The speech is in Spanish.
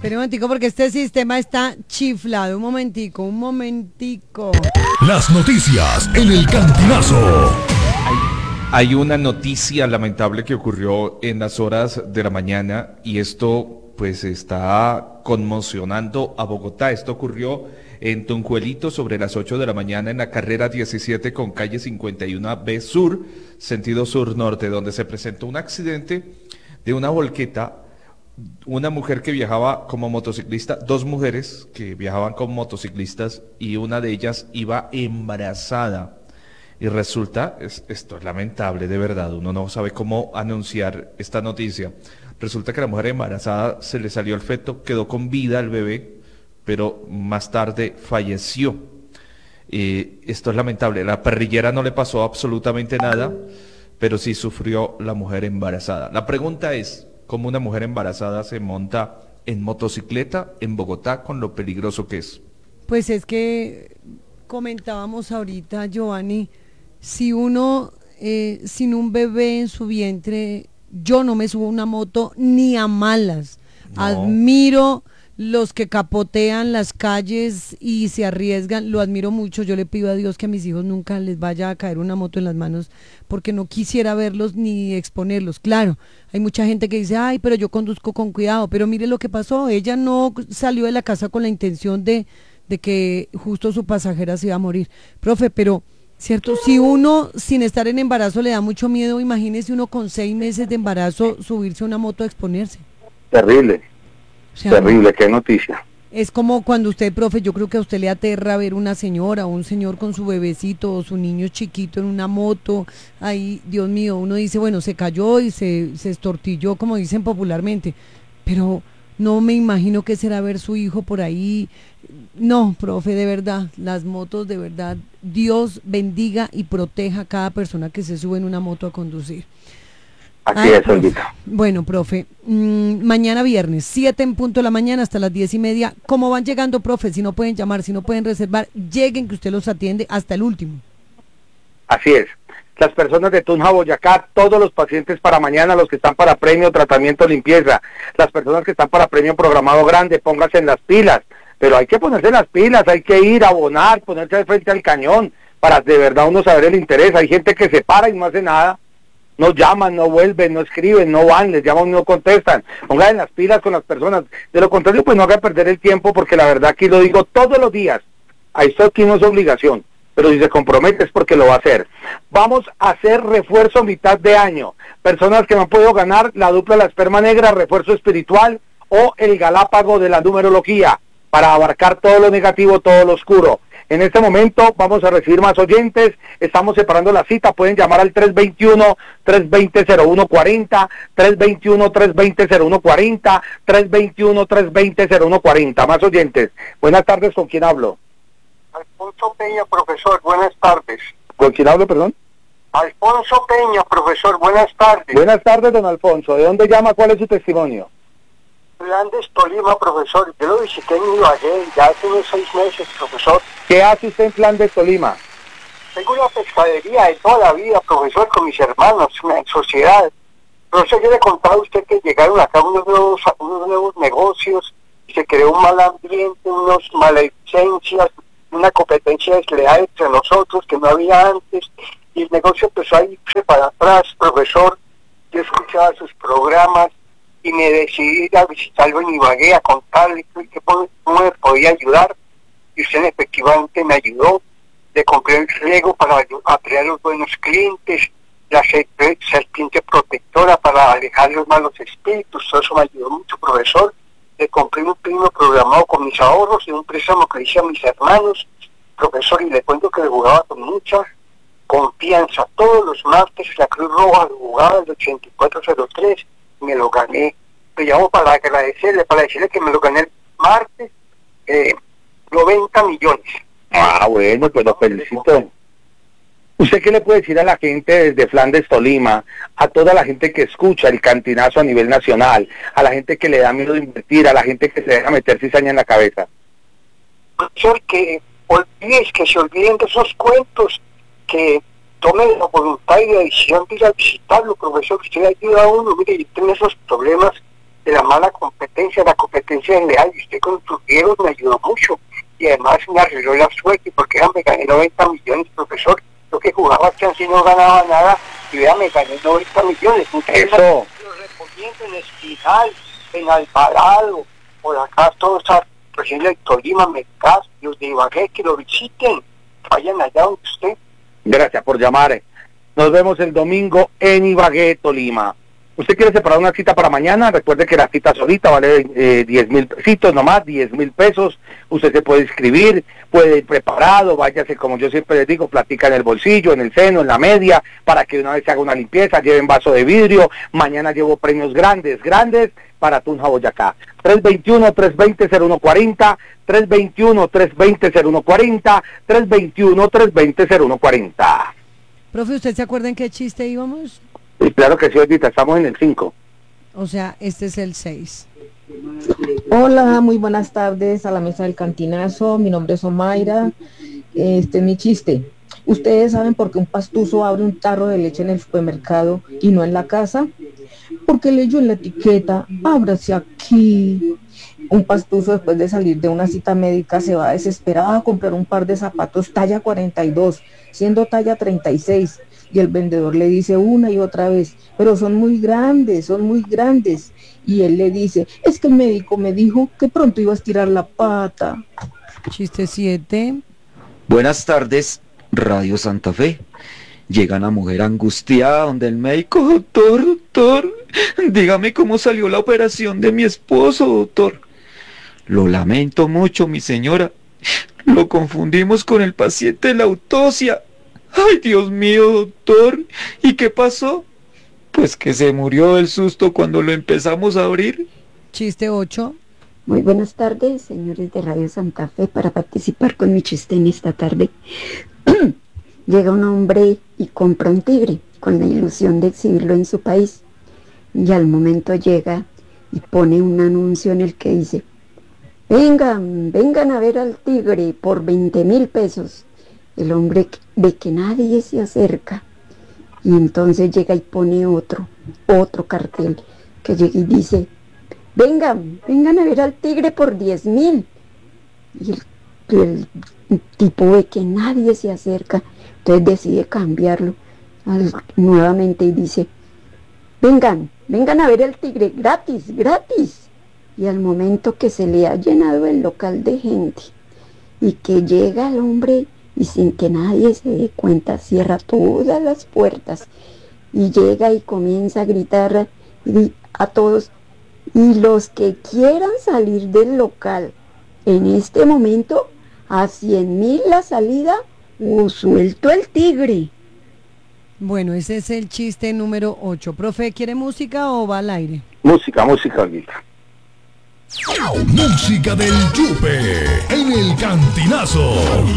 Espera un momentico porque este sistema está chiflado. Un momentico. Las noticias en el Cantinazo. Hay una noticia lamentable que ocurrió en las horas de la mañana y esto pues está conmocionando a Bogotá. Esto ocurrió en Tunjuelito sobre las 8 de la mañana en la carrera 17 con calle 51B Sur, sentido sur-norte, donde se presentó un accidente de una volqueta. Una mujer que viajaba como motociclista, dos mujeres que viajaban como motociclistas y una de ellas iba embarazada. Y resulta, esto es lamentable, de verdad, uno no sabe cómo anunciar esta noticia. Resulta que la mujer embarazada se le salió el feto, quedó con vida el bebé, pero más tarde falleció. Esto es lamentable, la parrillera no le pasó absolutamente nada, pero sí sufrió la mujer embarazada. La pregunta es, ¿cómo una mujer embarazada se monta en motocicleta en Bogotá con lo peligroso que es? Pues es que comentábamos ahorita, Giovanni, si uno sin un bebé en su vientre, yo no me subo a una moto ni a malas. No. Admiro los que capotean las calles y se arriesgan, lo admiro mucho. Yo le pido a Dios que a mis hijos nunca les vaya a caer una moto en las manos, porque no quisiera verlos ni exponerlos. Claro, hay mucha gente que dice, ay, pero yo conduzco con cuidado, pero mire lo que pasó, ella no salió de la casa con la intención de que justo su pasajera se iba a morir. Profe, pero, ¿cierto? Si uno sin estar en embarazo le da mucho miedo, imagínese uno con 6 meses de embarazo subirse a una moto a exponerse. Terrible. O sea, terrible, qué noticia. Es como cuando usted, profe, yo creo que a usted le aterra ver una señora o un señor con su bebecito o su niño chiquito en una moto, ahí, Dios mío, uno dice, bueno, se cayó y se estortilló, como dicen popularmente, pero no me imagino qué será ver su hijo por ahí. No, profe, de verdad, las motos, de verdad, Dios bendiga y proteja a cada persona que se sube en una moto a conducir. Así es, Olguita. Bueno, profe, mañana viernes, 7 en punto de la mañana hasta las 10:30. ¿Cómo van llegando, profe? Si no pueden llamar, si no pueden reservar, lleguen que usted los atiende hasta el último. Así es. Las personas de Tunja, Boyacá, todos los pacientes para mañana, los que están para premio, tratamiento, limpieza, las personas que están para premio programado grande, pónganse en las pilas. Pero hay que ponerse en las pilas, hay que ir a abonar, ponerse de frente al cañón, para de verdad uno saber el interés. Hay gente que se para y no hace nada. No llaman, no vuelven, no escriben, no van, les llaman y no contestan. Pongan en las pilas con las personas. De lo contrario, pues no haga perder el tiempo, porque la verdad aquí lo digo todos los días. Esto aquí no es obligación, pero si se compromete es porque lo va a hacer. Vamos a hacer refuerzo mitad de año. Personas que no han podido ganar la dupla La Esperma Negra, refuerzo espiritual o el Galápago de la numerología, para abarcar todo lo negativo, todo lo oscuro. En este momento vamos a recibir más oyentes, estamos separando la cita, pueden llamar al 321-320-0140, 321-320-0140, 321-320-0140, más oyentes. Buenas tardes, ¿con quién hablo? Alfonso Peña, profesor, buenas tardes. ¿Con quién hablo, perdón? Alfonso Peña, profesor, buenas tardes. Buenas tardes, don Alfonso, ¿de dónde llama? ¿Cuál es su testimonio? Flandes, Tolima, profesor. Yo lo visité en Ibagué ya hace unos 6 meses, profesor. ¿Qué hace usted en Flandes, Tolima? Tengo una pescadería de toda la vida, profesor, con mis hermanos, una sociedad. Profesor, yo le contaba a usted que llegaron acá unos nuevos negocios, y se creó un mal ambiente, unas maledicencias, una competencia desleal entre nosotros que no había antes, y el negocio empezó a irse para atrás, profesor. Yo escuchaba sus programas, y me decidí ir a visitarlo en Ibagué, a contarle cómo me podía ayudar, y usted efectivamente me ayudó. Le compré el riego para atraer los buenos clientes, la serpiente protectora para alejar los malos espíritus, todo eso me ayudó mucho, profesor. Le compré un primo programado con mis ahorros y un préstamo que hice a mis hermanos, profesor, y le cuento que le jugaba con mucha confianza. Todos los martes la Cruz Roja lo jugaba el 8403, me lo gané. Me llamo para agradecerle, para decirle que me lo gané el martes, 90 millones. Ah, bueno, pues lo felicito. ¿Usted qué le puede decir a la gente desde Flandes, Tolima, a toda la gente que escucha el Cantinazo a nivel nacional, a la gente que le da miedo de invertir, a la gente que se deja meter cizaña en la cabeza? Profesor, que se olviden de esos cuentos, que tomen la voluntad y la decisión de ir a visitarlo, profesor, que usted ayuda a uno. Mire, yo tengo esos problemas de la mala competencia, la competencia desleal, y usted con sus viejos me ayudó mucho, y además me arregló la suerte, porque me gané 90 millones, profesor, yo que jugaba chance y no ganaba nada, y vea, me gané 90 millones, entonces Eso. lo recomiendo en Espinal, en Alvarado, por acá, todos esas regiones de Tolima, Medcas, los de Ibagué, que lo visiten, vayan allá donde usted. Gracias por llamar. Nos vemos el domingo en Ibagué, Tolima. ¿Usted quiere separar una cita para mañana? Recuerde que la cita solita vale 10.000 pesitos nomás, 10.000 pesos. Usted se puede inscribir, puede ir preparado, váyase, como yo siempre les digo, platica en el bolsillo, en el seno, en la media, para que una vez se haga una limpieza, lleven vaso de vidrio. Mañana llevo premios grandes para Tunja, Boyacá. 321-320-0140, 321-320-0140, 321-320-0140. Profe, ¿usted se acuerda en qué chiste íbamos? Y claro que sí, ahorita estamos en el 5. O sea, este es el 6. Hola, muy buenas tardes a la mesa del Cantinazo. Mi nombre es Omaira. Este es mi chiste. ¿Ustedes saben por qué un pastuso abre un tarro de leche en el supermercado y no en la casa? Porque leyó en la etiqueta, ábrase aquí. Un pastuso, después de salir de una cita médica, se va desesperado a comprar un par de zapatos talla 42, siendo talla 36. Y el vendedor le dice una y otra vez, pero son muy grandes, son muy grandes. Y él le dice, es que el médico me dijo que pronto iba a estirar la pata. Chiste 7. Buenas tardes, Radio Santa Fe. Llega una mujer angustiada donde el médico, doctor, dígame cómo salió la operación de mi esposo, doctor. Lo lamento mucho, mi señora. Lo confundimos con el paciente de la autopsia. Ay, Dios mío, doctor. ¿Y qué pasó? Pues que se murió del susto cuando lo empezamos a abrir. Chiste 8. Muy buenas tardes, señores de Radio Santa Fe, para participar con mi chiste en esta tarde. Llega un hombre y compra un tigre con la ilusión de exhibirlo en su país. Y al momento llega y pone un anuncio en el que dice, vengan a ver al tigre por 20.000 pesos. El hombre ve que nadie se acerca y entonces llega y pone otro cartel que llega y dice, vengan a ver al tigre por 10.000. Y el tipo ve que nadie se acerca, entonces decide cambiarlo nuevamente y dice, vengan a ver al tigre gratis. Y al momento que se le ha llenado el local de gente y que llega el hombre y sin que nadie se dé cuenta cierra todas las puertas y llega y comienza a gritar a todos, y los que quieran salir del local en este momento, a 100.000 la salida o suelto el tigre. Bueno, ese es el chiste número 8. Profe, ¿quiere música o va al aire? Música, Olguita. Música del Yupe en el Cantinazo.